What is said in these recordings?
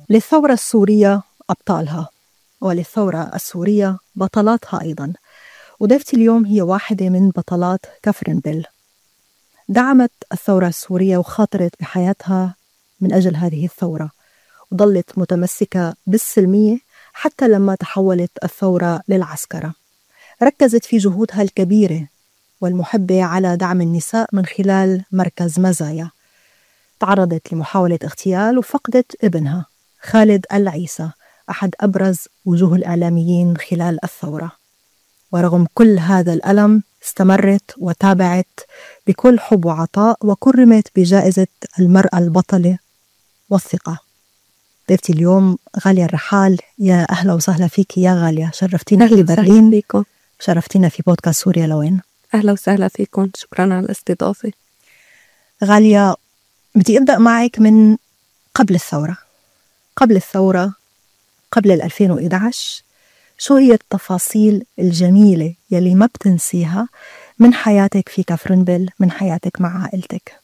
للثورة السورية أبطالها، وللثورة السورية بطلاتها أيضاً. وضيفتي اليوم هي واحدة من بطلات كفرنبل، دعمت الثورة السورية وخاطرت بحياتها من أجل هذه الثورة، وظلت متمسكة بالسلمية حتى لما تحولت الثورة للعسكرة. ركزت في جهودها الكبيرة والمحبة على دعم النساء من خلال مركز مزايا. تعرضت لمحاولة اغتيال وفقدت ابنها خالد العيسى، أحد أبرز وجوه الإعلاميين خلال الثورة. ورغم كل هذا الألم استمرت وتابعت بكل حب وعطاء، وكرمت بجائزة المرأة البطلة والثقة. ضيفتي اليوم غالية الرحال. يا أهلا وسهلا فيك يا غالية، شرفتينا في برلين فيكم. شرفتينا في بودكاست سوريا لوين. أهلا وسهلا فيكم، شكرا على الاستضافة. غالية، بدي أبدأ معك من قبل الثورة، قبل 2011. شو هي التفاصيل الجميلة يلي ما بتنسيها من حياتك في كفرنبل، من حياتك مع عائلتك؟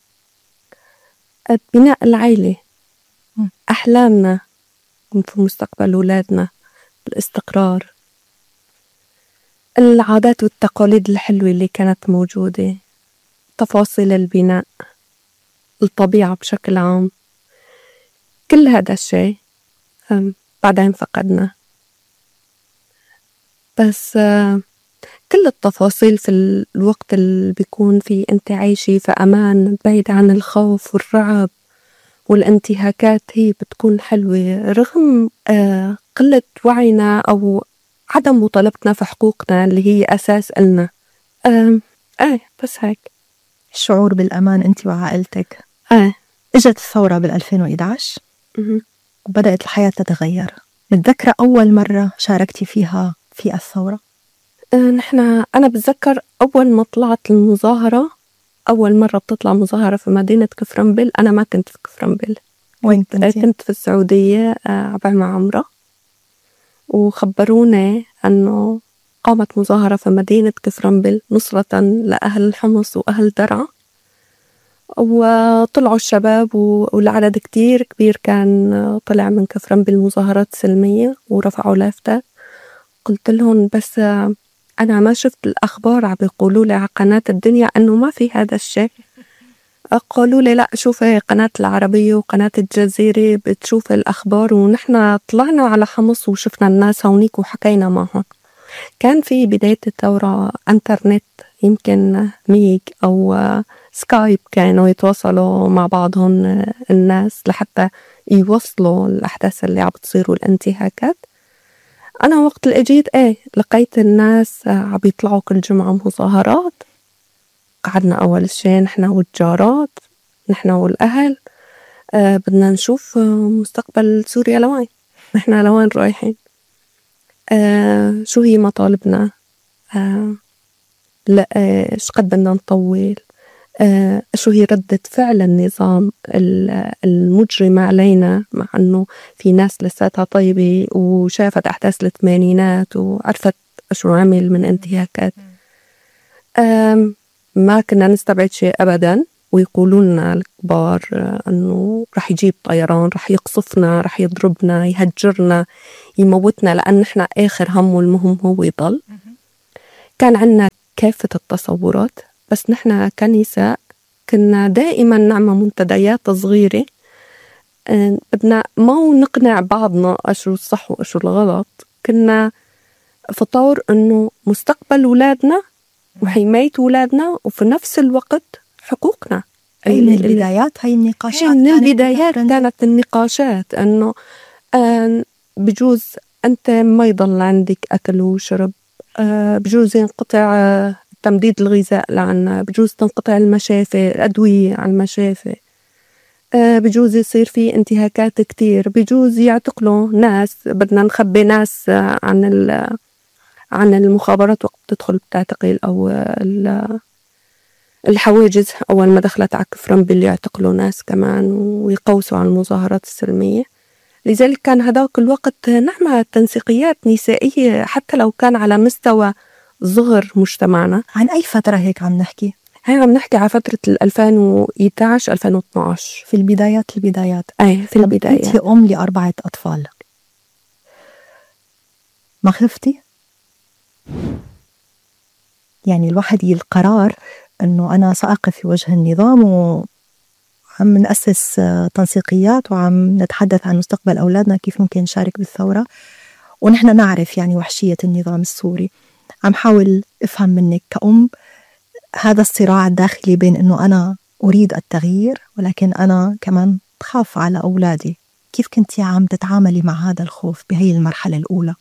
بناء العائلة، أحلامنا في مستقبل أولادنا، الاستقرار، العادات والتقاليد الحلوة اللي كانت موجودة، تفاصيل البناء، الطبيعة بشكل عام، كل هذا الشيء بعدين فقدنا. بس كل التفاصيل في الوقت اللي بيكون فيه أنت عايشي في أمان بعيد عن الخوف والرعب والانتهاكات هي بتكون حلوة، رغم قلة وعينا أو عدم مطالبتنا في حقوقنا اللي هي أساس إلنا. بس هيك. الشعور بالأمان أنت وعائلتك. إجت الثورة بال2011 وبدأت الحياة تتغير. متذكرة أول مرة شاركتي فيها في الثورة؟ أنا بتذكر أول ما طلعت المظاهرة، أول مرة بتطلع مظاهرة في مدينة كفرنبل. أنا ما كنت في كفرنبل. وين كنتي؟ كنت في السعودية عبر مع عمرة، وخبروني أنه قامت مظاهرة في مدينة كفرنبل نصرة لأهل الحمص وأهل درعا. وطلعوا الشباب والعدد كتير كبير كان طلع من كفرنبل مظاهرات سلمية ورفعوا لافتات. قلت لهم بس أنا ما شفت الأخبار عم بيقولوا لي على قناة الدنيا أنه ما في هذا الشيء. قالوا لي لا، شوفي قناة العربية وقناة الجزيرة بتشوف الأخبار، ونحن طلعنا على حمص وشفنا الناس هونيك وحكينا معهم. كان في بداية الثورة انترنت، يمكن ميج أو سكايب كانوا يتواصلوا مع بعضهم الناس لحتى يوصلوا الأحداث اللي عم بتصير والانتهاكات. أنا وقت اللي أجيت لقيت الناس عم يطلعوا كل جمعة مظاهرات. قعدنا أول شيء نحن والجارات، نحن والأهل، بدنا نشوف مستقبل سوريا لوين، نحن لوين رايحين، شو هي مطالبنا، لا إيش قد بدنا نطول، شو هي ردة فعل النظام المجرم علينا، مع أنه في ناس لساتها طيبة وشافت أحداث الثمانينات وعرفت شو عمل من انتهاكات. ما كنا نستبعد شيء أبدا، ويقولوا لنا الكبار أنه رح يجيب طيران، رح يقصفنا، رح يضربنا، يهجرنا، يموتنا، لأن نحن آخر هم والمهم هو يضل. كان عنا كافة التصورات، بس نحن كنساء كنا دائما نعمل منتديات صغيرة، بدنا ما نقنع بعضنا أشو الصح وأشو الغلط. كنا فطور أنه مستقبل أولادنا وحماية أولادنا، وفي نفس الوقت حقوقنا. أي من البدايات هاي النقاشات، من البدايات كانت النقاشات أنه بجوز أنت ما يضل عندك أكل وشرب، بجوز ينقطع تمديد الغذاء لعنا، بجوز تنقطع المشافي، الأدوية على المشافي، بجوز يصير في انتهاكات كتير، بجوز يعتقلوا ناس، بدنا نخبي ناس عن المخابرات وقت تدخل بتعتقل، أو الحواجز أول ما دخلت على كفرنبل يعتقلوا ناس كمان ويقوسوا على المظاهرات السلمية. لذلك كان هذاك الوقت نعمل تنسيقيات نسائية حتى لو كان على مستوى صغر مجتمعنا. عن أي فترة هيك عم نحكي؟ هاي عم نحكي على فترة 2011-2012. في البدايات أي في البدايات. أنت أم ل4 أطفال، ما خفتي؟ يعني الواحد القرار أنه أنا سأقف في وجه النظام وعم نأسس تنسيقيات وعم نتحدث عن مستقبل أولادنا كيف ممكن نشارك بالثورة، ونحن نعرف يعني وحشية النظام السوري. عم حاول أفهم منك كأم هذا الصراع الداخلي بين أنه أنا أريد التغيير ولكن أنا كمان خاف على أولادي. كيف كنتي عم تتعاملي مع هذا الخوف بهي المرحلة الأولى؟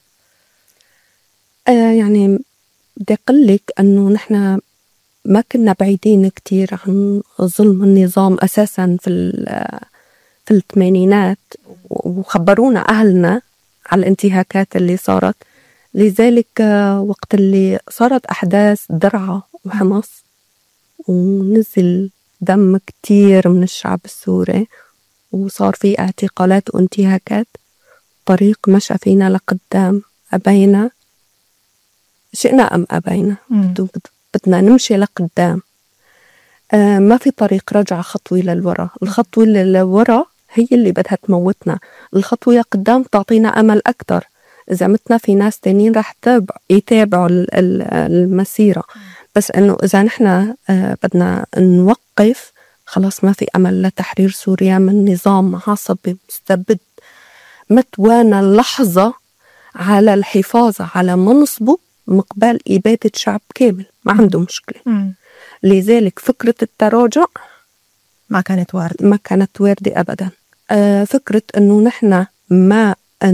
يعني بدي أقلك أنه نحن ما كنا بعيدين كتير عن ظلم النظام أساساً في الثمانينات، وخبرونا أهلنا على الانتهاكات اللي صارت. لذلك وقت اللي صارت أحداث درعا وحمص ونزل دم كتير من الشعب السوري وصار في اعتقالات وانتهاكات، طريق مشى فينا لقدام. أبينا شئنا أم أبينا بدنا نمشي لقدام. ما في طريق رجع خطوة للوراء. الخطوة للوراء هي اللي بدها تموتنا، الخطوة لقدام تعطينا أمل أكتر. إذا متنا في ناس تانيين رح يتابعوا المسيرة، بس إنه إذا نحنا بدنا نوقف خلاص ما في أمل لتحرير سوريا من نظام عصبي مستبد متوانا اللحظة على الحفاظ على منصبه مقبل إبادة شعب كامل ما عنده مشكلة. لذلك فكرة التراجع ما كانت واردة أبدا. فكرة أنه نحن ما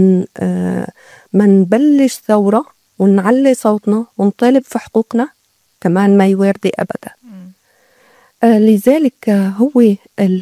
نبلش ثورة ونعلي صوتنا ونطالب في حقوقنا كمان ما يواردة أبدا. لذلك هو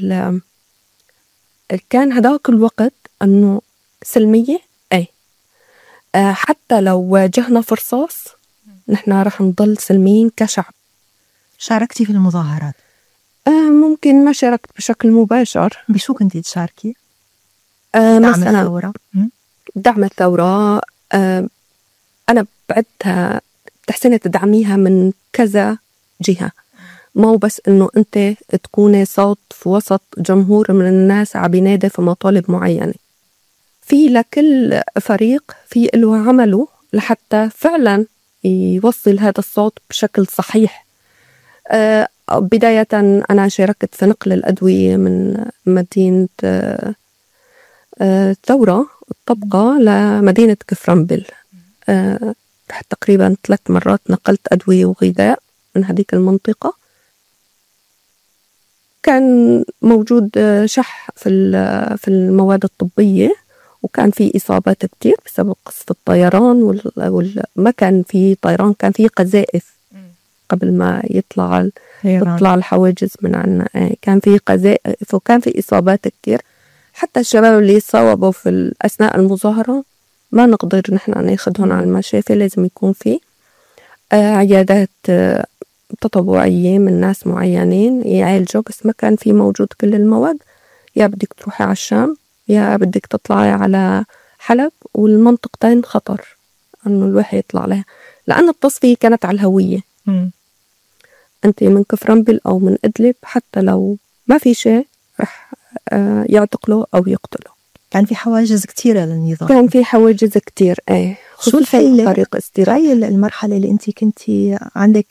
كان هداك الوقت أنه سلمية. أي حتى لو واجهنا فرصاص نحن رح نضل سلميين كشعب. شاركتي في المظاهرات؟ ممكن ما شاركت بشكل مباشر. بشو كنتي تشاركي؟ دعم الثورة. دعم الثورة أنا بعدها بتحسني تدعميها من كذا جهة، مو بس إنه أنت تكوني صوت في وسط جمهور من الناس عبينادة في مطالب معينة. في لكل فريق في له عمله لحتى فعلا يوصل هذا الصوت بشكل صحيح. بداية أنا شاركت في نقل الأدوية من مدينة الثورة الطبقة لمدينة كفرنبل. تقريبا 3 مرات نقلت أدوية وغذاء من هذيك المنطقة. كان موجود شح في المواد الطبية، وكان في إصابات كتير بسبب قصة الطيران ما كان في طيران، كان في قذائف قبل ما تطلع الحواجز من عنا. كان في قذائف وكان في إصابات كتير. حتى الشباب اللي صوبوا في أثناء المظاهرة ما نقدر نحن ناخدهم على المشافي، لازم يكون في عيادات تطوعية من ناس معينين يعالجوا، بس ما كان في موجود كل المواد. يا بدك تروحي على الشام يا بدك تطلعي على حلب، والمنطقتين خطر أنه الواحد يطلع لها لأن التصفية كانت على الهوية. أنت من كفرنبل أو من إدلب حتى لو ما في شيء رح يعتقلوا أو يقتلوا. كان في حواجز كتيرة للنظام. كان في حواجز كتير. شو الحل؟ طريق استيراد. هاي المرحلة اللي أنت كنتي عندك